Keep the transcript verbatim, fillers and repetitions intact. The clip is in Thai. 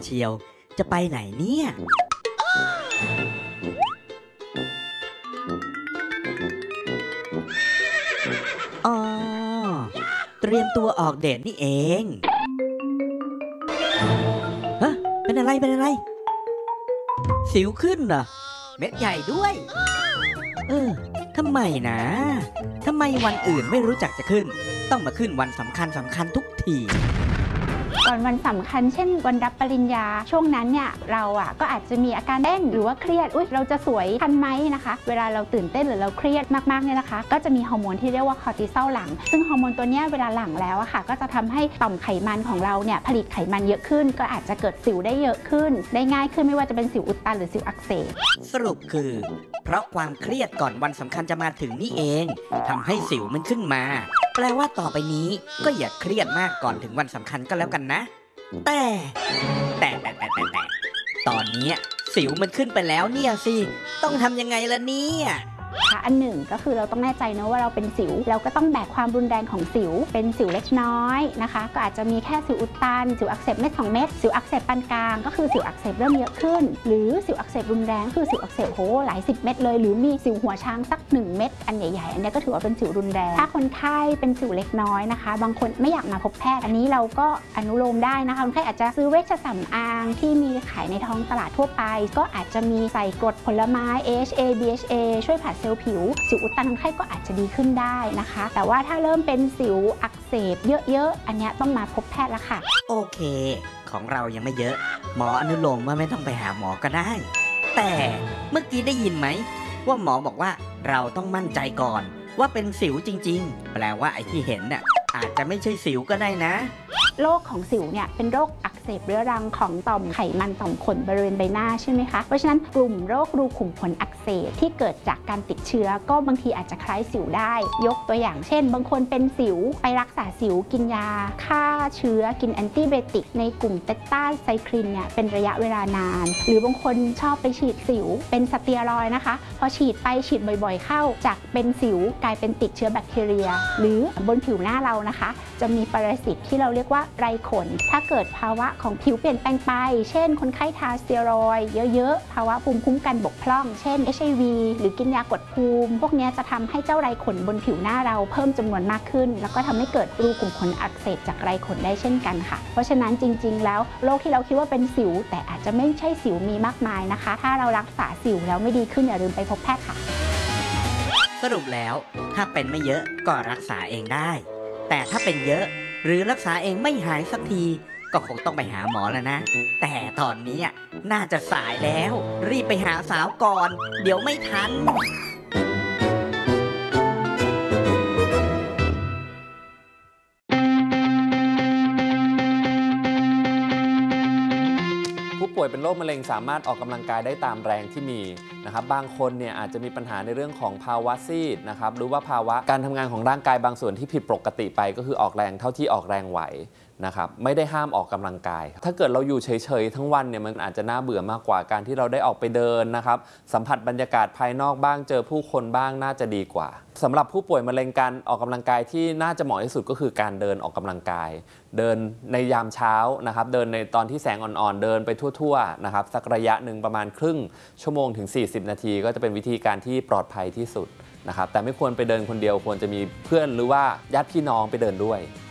เชียวจะไปไหนเนี่ยอ๋อเตรียมตัวออกเดทนี่เองฮะเป็นอะไรเป็นอะไรสิวขึ้นเหรอเม็ดใหญ่ด้วยเออทำไมนะทำไมวันอื่นไม่รู้จักจะขึ้นต้องมาขึ้นวันสำคัญสำคัญทุกทีก่อนวันสำคัญเช่นวันรับปริญญาช่วงนั้นเนี่ยเราอ่ะก็อาจจะมีอาการเต้นหรือว่าเครียดอุ๊ยเราจะสวยทันไหมนะคะเวลาเราตื่นเต้นหรือเราเครียดมากๆเนี่ยนะคะก็จะมีฮอร์โมนที่เรียกว่าคอร์ติซอลหลั่งซึ่งฮอร์โมนตัวนี้เวลาหลั่งแล้วอะค่ะก็จะทำให้ต่อมไขมันของเราเนี่ยผลิตไขมันเยอะขึ้นก็อาจจะเกิดสิวได้เยอะขึ้นได้ง่ายขึ้นไม่ว่าจะเป็นสิวอุดตันหรือสิวอักเสบสรุปคือเพราะความเครียดก่อนวันสำคัญจะมาถึงนี่เองทำให้สิวมันขึ้นมาแปลว่าต่อไปนี้ก็อย่าเครียดมากก่อนถึงวันสำคัญก็แล้วกันนะแต่แต่แต่แต่แต่แต่ตอนนี้สิวมันขึ้นไปแล้วเนี่ยสิต้องทำยังไงล่ะเนี่ยค่ะอันหนึ่งก็คือเราต้องแน่ใจนะว่าเราเป็นสิวเราก็ต้องแบกความรุนแรงของสิวเป็นสิวเล็กน้อยนะคะก็อาจจะมีแค่สิวอุดตันสิวอักเสบเม็ดสองเม็ดสิวอักเสบปานกลางก็คือสิวอักเสบเริ่มเยอะขึ้นหรือสิวอักเสบรุนแรงคือสิวอักเสบโหหลายสิบเม็ดเลยหรือมีสิวหัวช้างสักหนึ่งเม็ดอันใหญ่ๆอันนี้ก็ถือว่าเป็นสิวรุนแรงถ้าคนไข้เป็นสิวเล็กน้อยนะคะบางคนไม่อยากมาพบแพทย์อันนี้เราก็อนุโลมได้นะคะคนไข้อาจจะซื้อเวชสำอางที่มีขายในท้องตลาดทั่วไปก็อาจจะมีใส่กรดผลไม้ เอ เอช เอ บี เอช เอ ช่วยผัดเซลล์ผิวสิวอุดตันคนไข้ก็อาจจะดีขึ้นได้นะคะแต่ว่าถ้าเริ่มเป็นสิวอักเสบเยอะๆอันนี้ต้องมาพบแพทย์แล้วค่ะโอเคของเรายังไม่เยอะหมออนุโลมว่าไม่ต้องไปหาหมอก็ได้แต่เมื่อกี้ได้ยินไหมว่าหมอบอกว่าเราต้องมั่นใจก่อนว่าเป็นสิวจริงๆแปลว่าไอ้ที่เห็นน่ะอาจจะไม่ใช่สิวก็ได้นะโรคของสิวเนี่ยเป็นโรคอักเสบเรื้อรังของต่อมไขมันต่อมขนบริเวณใบหน้าใช่ไหมคะเพราะฉะนั้นกลุ่มโรครูขุมขนอักเสบที่เกิดจากการติดเชื้อก็บางทีอาจจะคล้ายสิวได้ยกตัวอย่างเช่นบางคนเป็นสิวไปรักษาสิวกินยาฆ่าเชื้อกินแอนติไบโอติกในกลุ่มเตต้าไซคลินเนี่ยเป็นระยะเวลานานหรือบางคนชอบไปฉีดสิวเป็นสเตียรอยด์นะคะพอฉีดไปฉีดบ่อยๆเข้าจากเป็นสิวกลายเป็นติดเชื้อแบคทีเรียหรือบนผิวหน้าเรานะคะจะมีปรสิตที่เราเรียกว่าไรขนถ้าเกิดภาวะของผิวเปลี่ยนแปลงไปเช่นคนไข้ทาสเตียรอยด์เยอะๆภาวะภูมิคุ้มกันบกพร่องเช่น เอช ไอ วี หรือกินยากดภูมิพวกนี้จะทำให้เจ้าไรขนบนผิวหน้าเราเพิ่มจำนวนมากขึ้นแล้วก็ทำให้เกิดรูขุมขนอักเสบจากไรขนได้เช่นกันค่ะเพราะฉะนั้นจริงๆแล้วโรคที่เราคิดว่าเป็นสิวแต่อาจจะไม่ใช่สิวมีมากมายนะคะถ้าเรารักษาสิวแล้วไม่ดีขึ้นอย่าลืมไปพบแพทย์ค่ะสรุปแล้วถ้าเป็นไม่เยอะก็รักษาเองได้แต่ถ้าเป็นเยอะหรือรักษาเองไม่หายสักทีก็คงต้องไปหาหมอแล้วนะแต่ตอนนี้น่าจะสายแล้วรีบไปหาสาวก่อนเดี๋ยวไม่ทันผู้ป่วยเป็นโรคมะเร็งสามารถออกกำลังกายได้ตามแรงที่มีนะครับบางคนเนี่ยอาจจะมีปัญหาในเรื่องของภาวะซีดนะครับหรือว่าภาวะการทำงานของร่างกายบางส่วนที่ผิดปกติไปก็คือออกแรงเท่าที่ออกแรงไหวนะครับไม่ได้ห้ามออกกำลังกายถ้าเกิดเราอยู่เฉยๆทั้งวันเนี่ยมันอาจจะน่าเบื่อมากกว่าการที่เราได้ออกไปเดินนะครับสัมผัสบรรยากาศภายนอกบ้างเจอผู้คนบ้างน่าจะดีกว่าสำหรับผู้ป่วยมะเร็งการออกกำลังกายที่น่าจะเหมาะที่สุดก็คือการเดินออกกำลังกายเดินในยามเช้านะครับเดินในตอนที่แสงอ่อนๆเดินไปทั่วๆนะครับสักระยะหนึ่งประมาณครึ่งชั่วโมงถึงสี่สิบนาทีก็จะเป็นวิธีการที่ปลอดภัยที่สุดนะครับแต่ไม่ควรไปเดินคนเดียวควรจะมีเพื่อนหรือว่าญาติพี่น้องไปเดินด้วย